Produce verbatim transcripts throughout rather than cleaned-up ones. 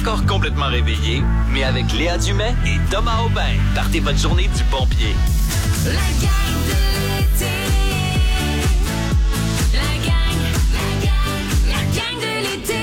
Encore complètement réveillé, mais avec Léa Dumais et Thomas Aubin. Partez votre journée du bon pied. La gang de l'été. La gang, la gang, la gang de l'été.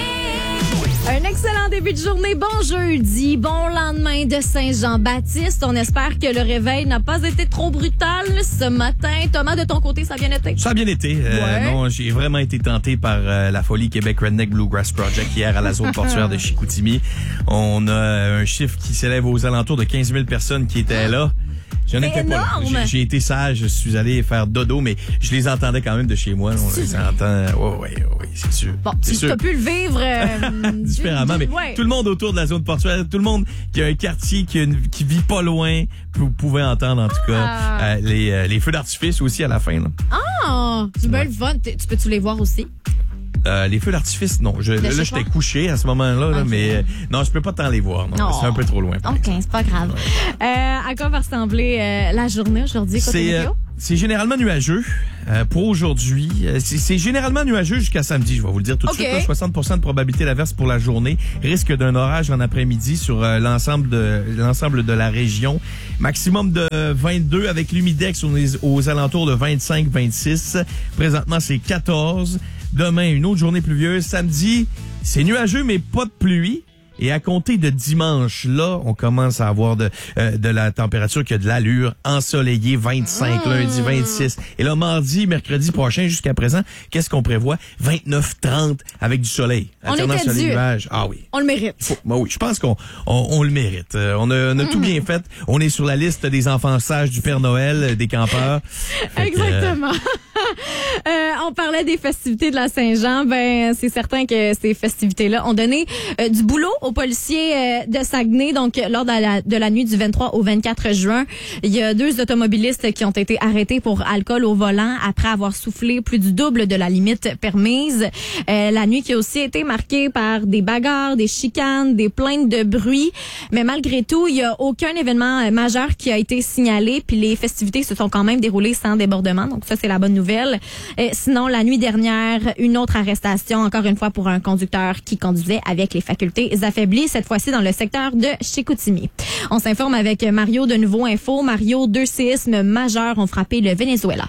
Un excellent début de journée. Bon jeudi, bon lendemain de Saint-Jean-Baptiste. On espère que le réveil n'a pas été trop brutal ce matin. Thomas, de ton côté, ça a bien été? Ça a bien été. Euh, ouais. Non, j'ai vraiment été tenté par euh, la folie Québec Redneck Bluegrass Project hier à la zone portuaire de Chicoutimi. On a un chiffre qui s'élève aux alentours de quinze mille personnes qui étaient là. J'en étais pas là. J'ai, j'ai été sage, je suis allé faire dodo, mais je les entendais quand même de chez moi. On les entend. Oui, oui, oui, c'est sûr. Bon, c'est tu sûr. as pu le vivre euh, différemment, du, mais ouais. tout le monde autour de la zone portuaire, tout le monde qui a un quartier qui, a une, qui vit pas loin, vous pouvez entendre en tout cas ah. euh, les, euh, les feux d'artifice aussi à la fin. Là. Ah, c'est bien le fun. Tu peux-tu les voir aussi? Euh, les feux d'artifice, non. Je, là, j'étais couché à ce moment-là, là, okay. mais euh, non, je peux pas tant les voir. Non, oh. C'est un peu trop loin. OK, exemple. C'est pas grave. Ouais. Euh, à quoi va ressembler euh, la journée aujourd'hui? C'est, euh, c'est généralement nuageux euh, pour aujourd'hui. C'est, c'est généralement nuageux jusqu'à samedi, je vais vous le dire tout de okay. suite. Là, soixante pour cent de probabilité d'averse pour la journée. Risque d'un orage en après-midi sur euh, l'ensemble de l'ensemble de la région. Maximum de vingt-deux avec l'humidex aux, aux alentours de vingt-cinq vingt-six. Présentement, c'est quatorze. Demain, une autre journée pluvieuse. Samedi, c'est nuageux, mais pas de pluie. Et à compter de dimanche, là, on commence à avoir de euh, de la température qui a de l'allure, ensoleillé, vingt-cinq, mmh. lundi vingt-six. Et là, mardi, mercredi prochain, jusqu'à présent, qu'est-ce qu'on prévoit? vingt-neuf trente avec du soleil. On était sur les dû. nuages. Ah oui. On le mérite. Faut, bah oui, je pense qu'on on, on le mérite. Euh, on a, on a mmh. tout bien fait. On est sur la liste des enfants sages du Père Noël, des campeurs. Exactement. Que, euh... euh, on parlait des festivités de la Saint-Jean. Ben, c'est certain que ces festivités-là ont donné euh, du boulot aux policiers euh, de Saguenay. Donc, lors de la, de la nuit du vingt-trois au vingt-quatre juin, il y a deux automobilistes qui ont été arrêtés pour alcool au volant après avoir soufflé plus du double de la limite permise. Euh, la nuit qui a aussi été marquée par des bagarres, des chicanes, des plaintes de bruit. Mais malgré tout, il y a aucun événement majeur qui a été signalé. Puis les festivités se sont quand même déroulées sans débordement. Donc ça, c'est la bonne nouvelle. Euh, sinon, la nuit dernière, une autre arrestation, encore une fois pour un conducteur qui conduisait avec les facultés affaiblies, cette fois-ci dans le secteur de Chicoutimi. On s'informe avec Mario de Nouveau Info. Mario, deux séismes majeurs ont frappé le Venezuela.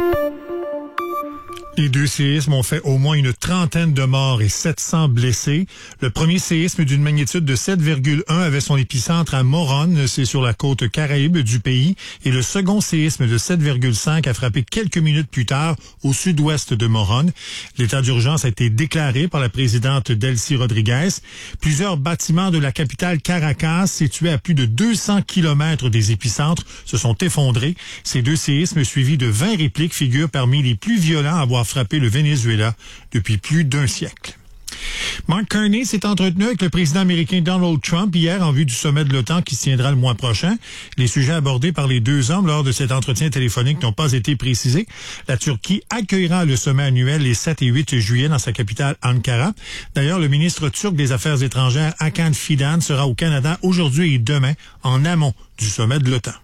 Les deux séismes ont fait au moins une trentaine de morts et sept cents blessés. Le premier séisme d'une magnitude de sept virgule un avait son épicentre à Morón, c'est sur la côte caraïbe du pays. Et le second séisme de sept virgule cinq a frappé quelques minutes plus tard au sud-ouest de Morón. L'état d'urgence a été déclaré par la présidente Delcy Rodriguez. Plusieurs bâtiments de la capitale Caracas, situés à plus de deux cents kilomètres des épicentres, se sont effondrés. Ces deux séismes suivis de vingt répliques figurent parmi les plus violents à avoir frappé le Venezuela depuis plus d'un siècle. Mark Carney s'est entretenu avec le président américain Donald Trump hier en vue du sommet de l'OTAN qui se tiendra le mois prochain. Les sujets abordés par les deux hommes lors de cet entretien téléphonique n'ont pas été précisés. La Turquie accueillera le sommet annuel les sept et huit juillet dans sa capitale Ankara. D'ailleurs, le ministre turc des Affaires étrangères Hakan Fidan sera au Canada aujourd'hui et demain en amont du sommet de l'OTAN.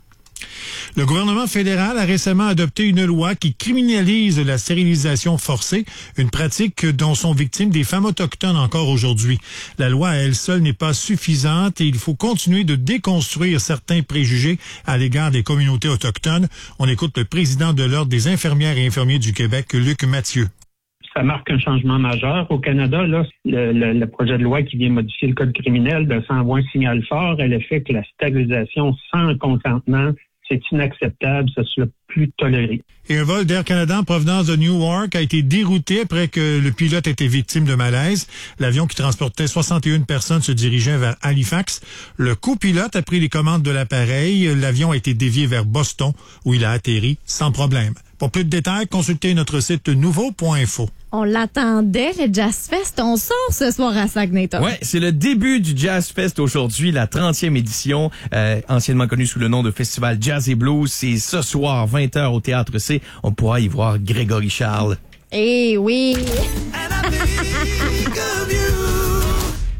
Le gouvernement fédéral a récemment adopté une loi qui criminalise la stérilisation forcée, une pratique dont sont victimes des femmes autochtones encore aujourd'hui. La loi à elle seule n'est pas suffisante et il faut continuer de déconstruire certains préjugés à l'égard des communautés autochtones. On écoute le président de l'Ordre des infirmières et infirmiers du Québec, Luc Mathieu. Ça marque un changement majeur. Au Canada, là, le, le, le projet de loi qui vient modifier le code criminel, ben, ça envoie un signal fort à l'effet que la stérilisation sans consentement, c'est inacceptable, ça soit plus toléré. Et un vol d'Air Canada en provenance de Newark a été dérouté après que le pilote était victime de malaise. L'avion qui transportait soixante et une personnes se dirigeait vers Halifax. Le copilote a pris les commandes de l'appareil. L'avion a été dévié vers Boston où il a atterri sans problème. Pour plus de détails, consultez notre site nouveau point info. On l'attendait, le Jazz Fest. On sort ce soir à Saguenay. Ouais, c'est le début du Jazz Fest aujourd'hui, la trentième édition, euh, anciennement connue sous le nom de Festival Jazz et Blues. C'est ce soir, vingt heures au Théâtre C. On pourra y voir Grégory Charles. Eh oui!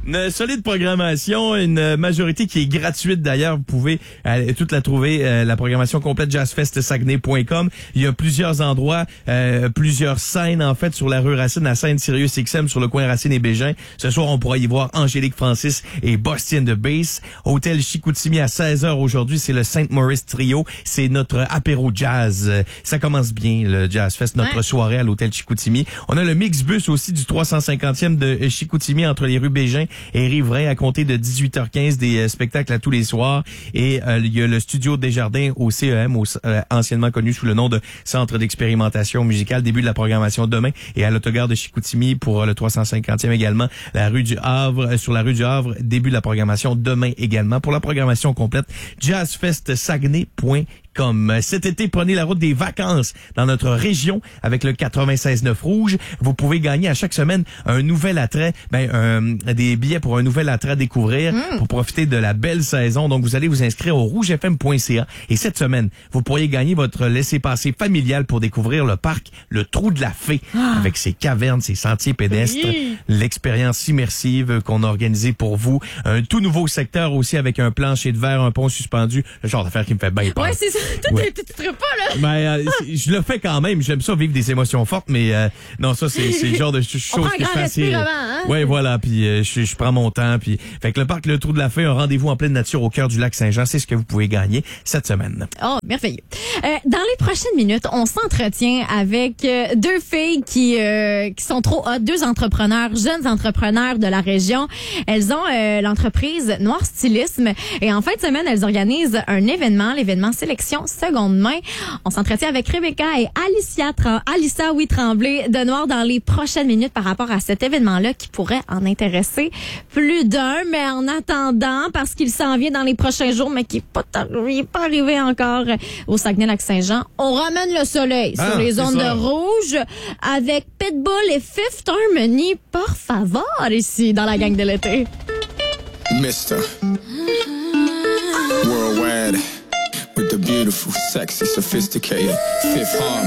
Une solide programmation, une majorité qui est gratuite d'ailleurs. Vous pouvez euh, toute la trouver, euh, la programmation complète jazz fest saguenay point com. Il y a plusieurs endroits, euh, plusieurs scènes en fait sur la rue Racine, la scène Sirius X M sur le coin Racine et Bégin. Ce soir, on pourra y voir Angélique Francis et Boston de Bass. Hôtel Chicoutimi à seize heures aujourd'hui, c'est le Saint Maurice Trio. C'est notre apéro jazz. Ça commence bien, le Jazz Fest, notre ouais. soirée à l'hôtel Chicoutimi. On a le Mixbus aussi du trois cent cinquantième de Chicoutimi entre les rues Bégin et Riverain à compter de dix-huit heures quinze, des euh, spectacles à tous les soirs. Et euh, il y a le Studio Desjardins au C E M, au, euh, anciennement connu sous le nom de Centre d'expérimentation musicale. Début de la programmation demain. Et à l'autogare de Chicoutimi pour euh, le trois cent cinquantième également. La rue du Havre, euh, sur la rue du Havre, début de la programmation demain également. Pour la programmation complète, jazz fest saguenay point com. Comme cet été, prenez la route des vacances dans notre région avec le quatre-vingt-seize neuf Rouge. Vous pouvez gagner à chaque semaine un nouvel attrait, ben un, des billets pour un nouvel attrait à découvrir mmh. pour profiter de la belle saison. Donc, vous allez vous inscrire au rouge f m point c a et cette semaine, vous pourriez gagner votre laissez-passer familial pour découvrir le parc Le Trou de la Fée ah. avec ses cavernes, ses sentiers pédestres, oui. l'expérience immersive qu'on a organisée pour vous. Un tout nouveau secteur aussi avec un plancher de verre, un pont suspendu, le genre d'affaire qui me fait bien peur. Ouais, c'est ça. Toi, ouais. tu te ferais pas, là? Ben, euh, je le fais quand même. J'aime ça vivre des émotions fortes, mais euh, non, ça, c'est, c'est le genre de choses que je fais assez. Hein? Ouais, voilà. Puis euh, je, je prends mon temps. Puis, fait que le parc Le Trou de la Fée, un rendez-vous en pleine nature au cœur du lac Saint-Jean, c'est ce que vous pouvez gagner cette semaine. Oh, merveilleux. Euh, dans les prochaines minutes, on s'entretient avec euh, deux filles qui euh, qui sont trop hot, deux entrepreneurs, jeunes entrepreneurs de la région. Elles ont euh, l'entreprise Noir Stylisme et en fin de semaine, elles organisent un événement, l'événement Sélection Seconde Main. On s'entretient avec Rebecca et Alicia, Tra- Alicia oui, Tremblay de Noir dans les prochaines minutes par rapport à cet événement-là qui pourrait en intéresser plus d'un. Mais en attendant, parce qu'il s'en vient dans les prochains jours, mais qui n'est pas, tar- pas arrivé encore au Saguenay-Lac-Saint-Jean, on ramène le soleil ah, sur les ondes de rouge avec Pitbull et Fifth Harmony, por favor, ici dans la gang de l'été. Mister Worldwide with the beautiful, sexy, sophisticated Fifth Harmony.